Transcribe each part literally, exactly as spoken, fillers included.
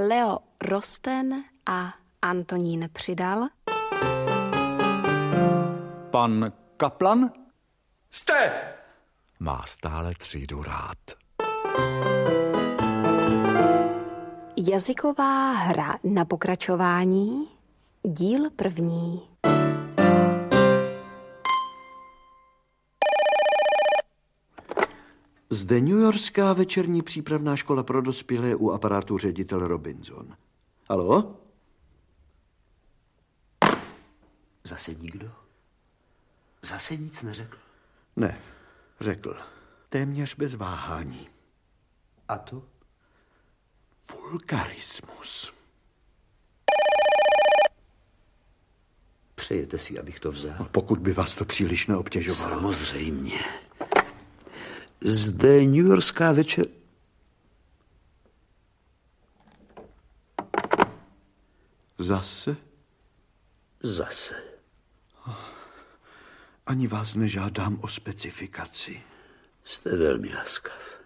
Leo Rosten a Antonín Přidal. Pan Kaplan? Jste! Má stále třídu rád. Jazyková hra na pokračování, díl první. Zde newyorská večerní přípravná škola pro dospělé u aparátu ředitel Robinson. Haló? Zase nikdo? Zase nic neřekl? Ne, řekl. Téměř bez váhání. A to? Vulgarismus. Přejete si, abych to vzal? Pokud by vás to příliš neobtěžovalo. Samozřejmě. Zde newyorská večer... Zase? Zase. Ani vás nežádám o specifikaci. Jste velmi laskav.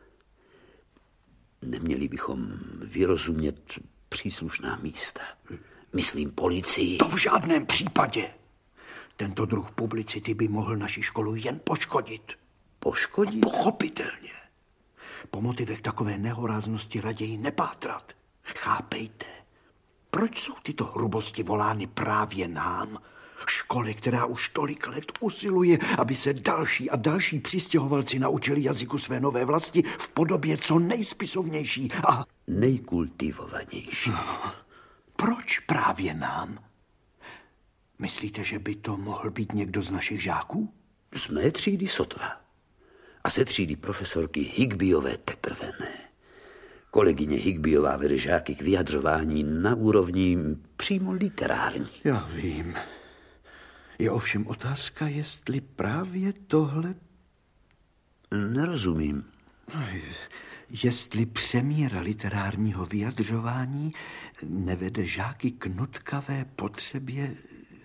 Neměli bychom vyrozumět příslušná místa. Myslím policii. To v žádném případě. Tento druh publicity by mohl naši školu jen poškodit. Poškodit? Pochopitelně. Po motivech takové nehoráznosti raději nepátrat. Chápejte, proč jsou tyto hrubosti volány právě nám, škole, která už tolik let usiluje, aby se další a další přistěhovalci naučili jazyku své nové vlasti v podobě co nejspisovnější a nejkultivovanější. No, proč právě nám? Myslíte, že by to mohl být někdo z našich žáků? Z mé třídy sotva. A ze třídy profesorky Higbyové teprve ne. Kolegyně Higbyová vede žáky k vyjadřování na úrovni přímo literární. Já vím. Je ovšem otázka, jestli právě tohle... Nerozumím. Jestli přemíra literárního vyjadřování nevede žáky k nutkavé potřebě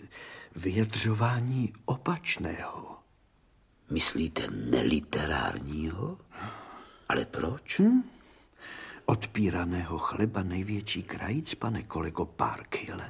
vyjadřování opačného. Myslíte neliterárního? Ale proč? Hm? Odpíraného chleba největší krajíc, pane kolego Parkhille.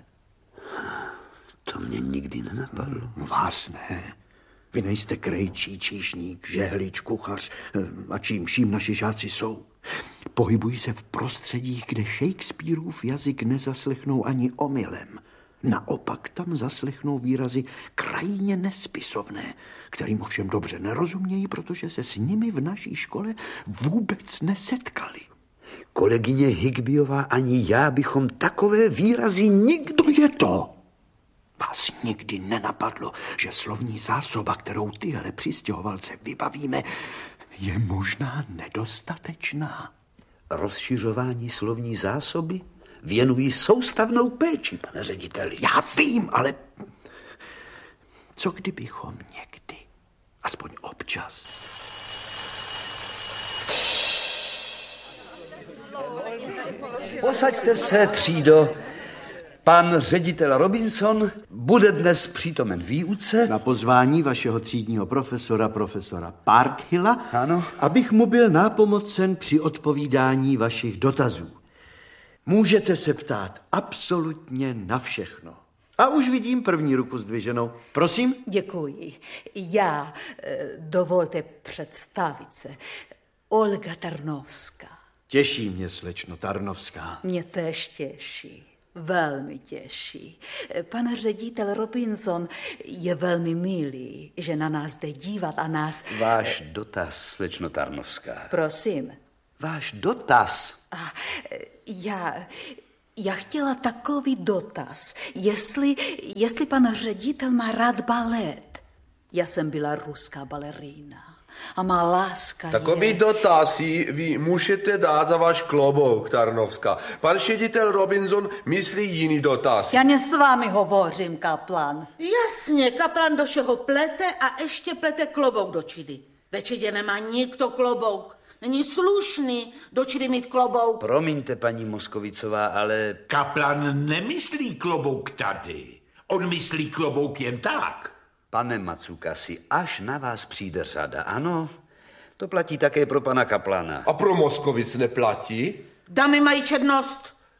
To mě nikdy nenapadlo. Vás ne. Vy nejste krejčí, číšník, žehlič, kuchař a čím vším naši žáci jsou. Pohybují se v prostředích, kde Shakespeareův jazyk nezaslechnou ani omylem. Naopak tam zaslechnou výrazy krajně nespisovné, kterým ovšem dobře nerozumějí, protože se s nimi v naší škole vůbec nesetkali. Kolegyně Higbyová ani já bychom takové výrazy nikdo... To je to! Vás nikdy nenapadlo, že slovní zásoba, kterou tyhle přistěhovalce vybavíme, je možná nedostatečná? Rozšiřování slovní zásoby věnují soustavnou péči, pane řediteli. Já vím, ale co kdybychom někdy, aspoň občas... Posaďte se, třído. Pan ředitel Robinson bude dnes přítomen výuce. Na pozvání vašeho třídního profesora, profesora Parkhilla, ano. Abych mu byl nápomocen při odpovídání vašich dotazů. Můžete se ptát absolutně na všechno. A už vidím první ruku zdviženou. Prosím? Děkuji. Já, dovolte představit se, Olga Tarnovská. Těší mě, slečno Tarnovská. Mě též těší. Velmi těší. Pan ředitel Robinson je velmi milý, že na nás jde dívat a nás... Váš dotaz, slečno Tarnovská. Prosím. Váš dotaz. A já... Já chtěla takový dotaz, jestli, jestli pan ředitel má rád balet. Já jsem byla ruská balerína a má láska Takový je... dotaz vy můžete dát za váš klobouk, Tarnovská. Pan ředitel Robinson myslí jiný dotaz. Já ne s vámi hovořím, Kaplan. Jasně, Kaplan do všeho plete a ještě plete klobouk do čidy. Ve čidě nemá nikdo klobouk. Není slušný do čidy mít klobouk. Promiňte, paní Moskovicová, ale... Kaplan nemyslí klobouk tady. On myslí klobouk jen tak. Pane Macukasi, až na vás přijde řada, ano? To platí také pro pana Kaplana. A pro Moskovic neplatí? Dámy mají čednost.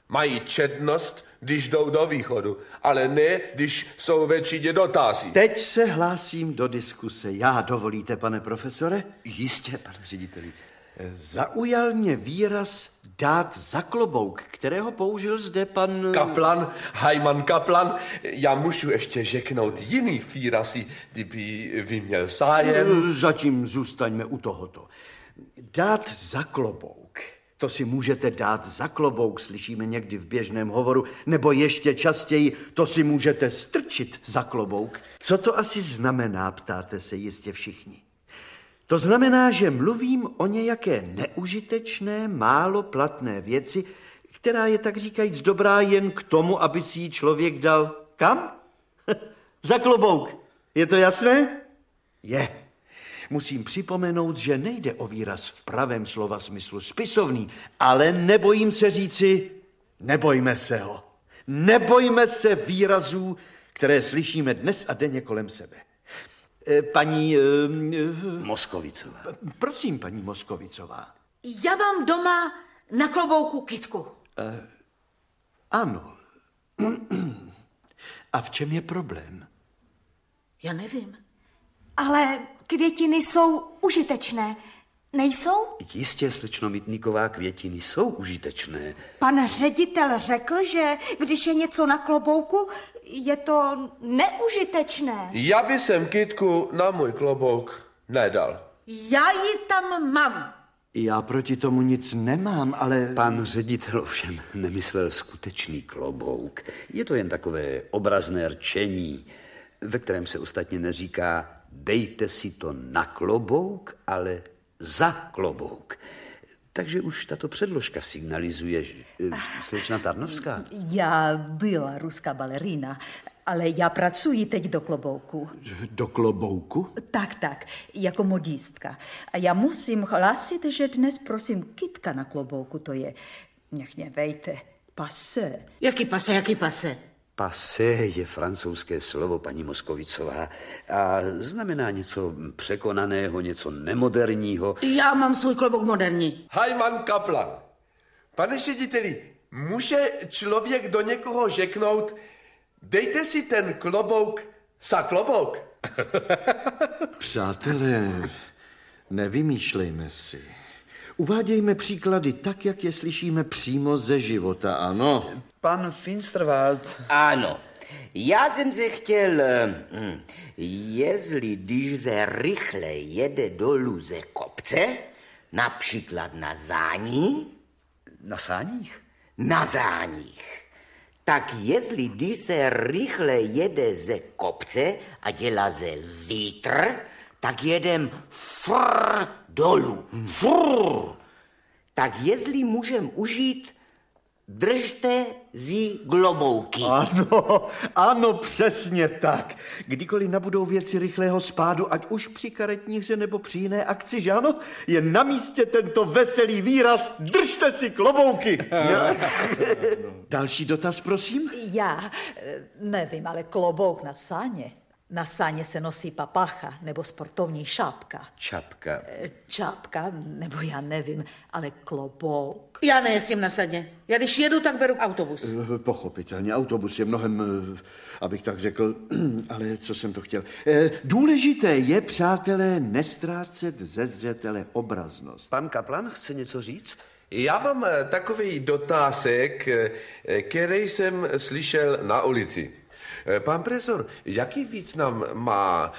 Mají četnost, když jdou do východu, ale ne, když jsou ve třídě dotazy. Teď se hlásím do diskuse. Já, dovolíte, pane profesore? Jistě, pane řediteli. Zaujal mě výraz dát za klobouk, kterého použil zde pan... Kaplan, Hajman Kaplan. Já můžu ještě řeknout jiný výrazy, kdyby vy měl zájem. Zatím zůstaňme u tohoto. Dát za klobouk. To si můžete dát za klobouk, slyšíme někdy v běžném hovoru, nebo ještě častěji, to si můžete strčit za klobouk. Co to asi znamená, ptáte se jistě všichni. To znamená, že mluvím o nějaké neužitečné, málo platné věci, která je tak říkajíc dobrá jen k tomu, aby si ji člověk dal kam? Za klobouk. Je to jasné? Je. Musím připomenout, že nejde o výraz v pravém slova smyslu spisovný, ale nebojím se říci, nebojme se ho. Nebojme se výrazů, které slyšíme dnes a denně kolem sebe. Paní... Moskovicová. Prosím, paní Moskovicová. Já mám doma na klobouku kytku. Uh, ano. A v čem je problém? Já nevím. Ale květiny jsou užitečné, nejsou? Jistě, slečno Mytníková, květiny jsou užitečné. Pan ředitel řekl, že když je něco na klobouku, je to neužitečné. Já by jsem kytku na můj klobouk nedal. Já ji tam mám. Já proti tomu nic nemám, ale... Pan ředitel ovšem nemyslel skutečný klobouk. Je to jen takové obrazné rčení, ve kterém se ostatně neříká dejte si to na klobouk, ale za klobouk. Takže už tato předložka signalizuje, že... Slečna Tarnovská. Já byla ruská balerína, ale já pracuji teď do klobouku. Do klobouku? Tak, tak, jako modistka. A já musím hlásit, že dnes prosím kytka na klobouku, to je, nech nevejte, passé. Jaký pase, jaký pase? Passé je francouzské slovo, paní Moskovicová, a znamená něco překonaného, něco nemoderního. Já mám svůj klobouk moderní. Hajman Kaplan. Pane řediteli, může člověk do někoho řeknout, dejte si ten klobouk za klobouk? Přátelé, nevymýšlejme si. Uvádějme příklady tak, jak je slyšíme přímo ze života, ano. Pan Finsterwald. Ano, já jsem se chtěl, hm, jestli když se rychle jede dolů ze kopce, například na Zání. Na sáních? Na Záních. Tak jestli když se rychle jede ze kopce a dělá se vítr, tak jedem frr dolů, hmm. frr. Tak jestli můžem užít držte zi globouky. Ano, ano, přesně tak. Kdykoliv nabudou věci rychlého spádu, ať už při karetní hře nebo při jiné akci, že ano, je na místě tento veselý výraz držte si klobouky. No. Další dotaz, prosím? Já nevím, ale klobouk na sáně. Na sáně se nosí papacha nebo sportovní šápka. Čapka. Čápka, nebo já nevím, ale klobouk. Já nejezdím na sadě. Já když jedu, tak beru autobus. Pochopitelně, autobus je mnohem, abych tak řekl, ale co jsem to chtěl. Důležité je, přátelé, nestrácet ze zřetele obraznost. Pan Kaplan chce něco říct? Já mám takový dotazek, který jsem slyšel na ulici. Pan profesor, jaký význam má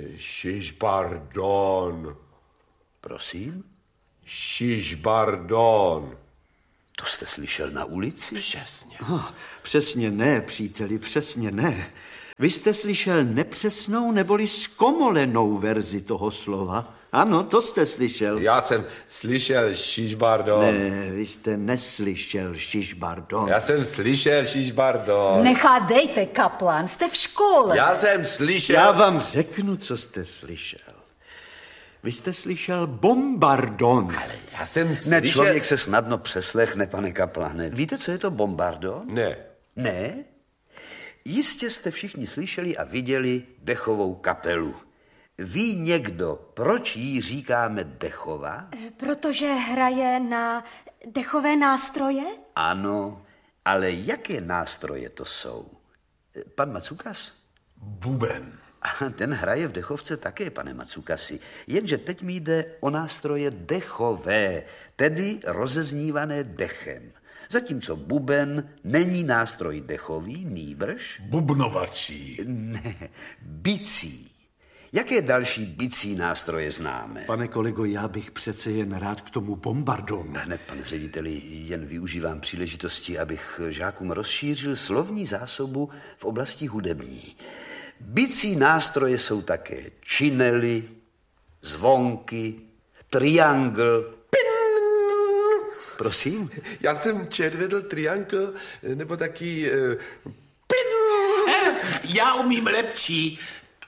šižbardon? Prosím? Šižbardon. To jste slyšel na ulici? Přesně. Oh, přesně ne, příteli, přesně ne. Vy jste slyšel nepřesnou neboli zkomolenou verzi toho slova. Ano, to jste slyšel. Já jsem slyšel šižbardon. Ne, vy jste neslyšel šižbardon. Já jsem slyšel šižbardon. Nechádejte, Kaplan, jste v škole. Já jsem slyšel... Já vám řeknu, co jste slyšel. Vy jste slyšel bombardon. Ale já jsem slyšel... Ne, člověk se snadno přeslechne, pane Kaplane. Víte, co je to bombardon? Ne. Ne? Jistě jste všichni slyšeli a viděli dechovou kapelu. Ví někdo, proč jí říkáme dechová? Protože hraje na dechové nástroje? Ano, Ale jaké nástroje to jsou? Pan Macukas? Buben. A ten hraje v dechovce také, pane Macukasi. Jenže teď mi jde o nástroje dechové, tedy rozeznívané dechem. Zatímco buben není nástroj dechový, nýbrž... Bubnovací. Ne, bicí. Jaké další bicí nástroje známe? Pane kolego, já bych přece jen rád k tomu bombardon. Hned, pane řediteli, jen využívám příležitosti, abych žákům rozšířil slovní zásobu v oblasti hudební. Bicí nástroje jsou také činely, zvonky, triangl. Prosím? Já jsem četl triangl, nebo taky... Uh, Já umím lepší.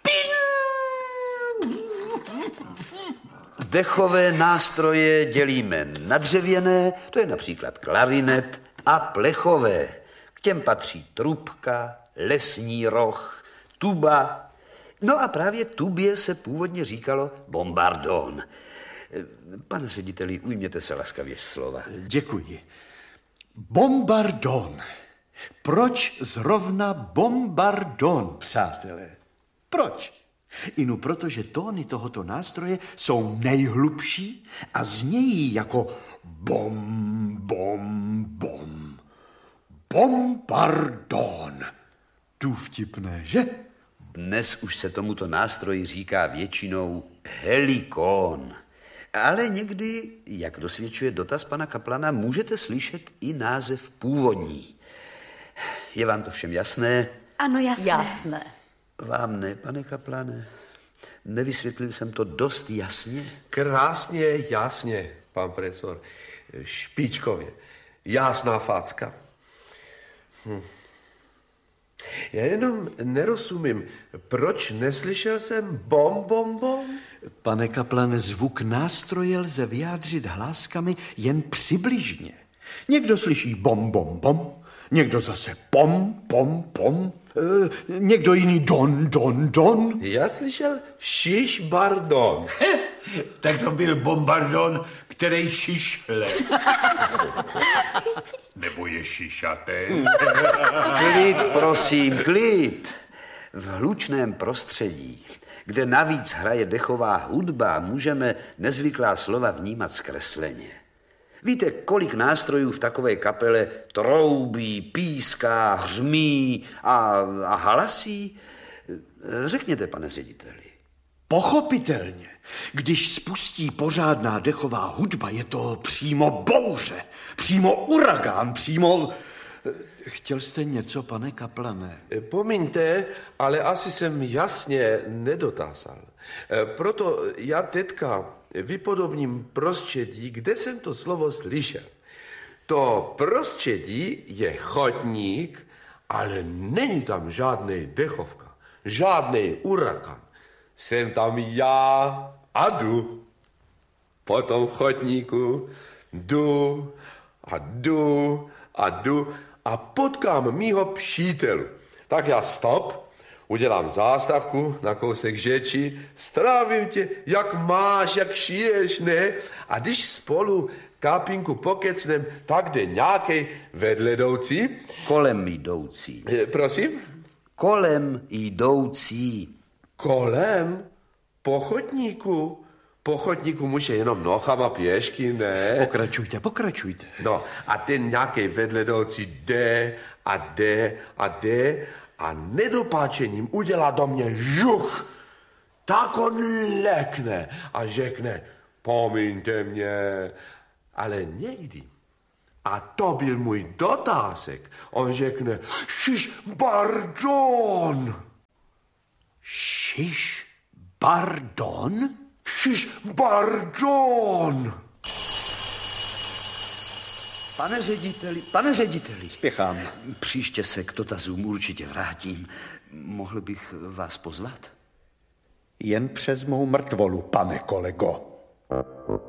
Dechové nástroje dělíme na dřevěné, to je například klarinet, a plechové. K těm patří trubka, lesní roh, tuba. No a právě tubě se původně říkalo bombardon. Pane řediteli, ujměte se laskavě slova. Děkuji. Bombardon. Proč zrovna bombardon, přátelé? Proč? Inu protože tóny tohoto nástroje jsou nejhlubší a znějí jako bom, bom, bom. Bombardon. Tu vtipné, že? Dnes už se tomuto nástroji říká většinou helikón. Ale někdy, jak dosvědčuje dotaz pana kaplana, můžete slyšet i název původní. Je vám to všem jasné? Ano, jasné. Jasné. Vám ne, pane kaplane? Nevysvětlil jsem to dost jasně? Krásně, jasně, pan profesor. Špičkově. Jasná facka. Hm. Já jenom nerozumím, proč neslyšel jsem bom, bom, bom? Pane kaplane, zvuk nástroje lze vyjádřit hláskami jen přibližně. Někdo slyší bom, bom, bom, někdo zase pom, pom, pom, e, někdo jiný don, don, don. Já slyšel šiš bardon. Tak to byl bombardon, který šišle. Nebo je šišaté. Klid, prosím, klid. V hlučném prostředí, kde navíc hraje dechová hudba, můžeme nezvyklá slova vnímat zkresleně. Víte, kolik nástrojů v takové kapele troubí, píská, hřmí a, a halasí? Řekněte, pane řediteli. Pochopitelně. Když spustí pořádná dechová hudba, je to přímo bouře, přímo uragán, přímo... Chtěl jste něco, pane kaplane? Pomiňte, ale asi jsem jasně nedotázal. Proto já teďka vypodobním prostředí, kde jsem to slovo slyšel. To prostředí je chodník, ale není tam žádný dechovka, žádný uragan. Jsem tam já a jdu. Po tom chodníku jdu a jdu a jdu a potkám mýho přítelu. Tak já stop, udělám zástavku na kousek řeči, strávím tě, jak máš, jak šiješ, ne? A když spolu kápinku pokecnem, tak jde nějaký vedledoucí. Kolem jdoucí. E, prosím? Kolem jdoucí. Kolem? Po chodníku? Po chodníku může jenom nohama pěšky, ne? Pokračujte, pokračujte. No a ten nějaký vedledoucí jde a jde a jde a nedopáčením udělá do mě žuch. Tak on lekne a řekne, pomiňte mě, ale někdy. A to byl můj dotázek. On řekne, šiš, pardon. Šiš, pardon? Šiš, pardon. Pane řediteli, pane řediteli. Spěchám. Příště se k dotazům určitě vrátím. Mohl bych vás pozvat? Jen přes mou mrtvolu, pane kolego.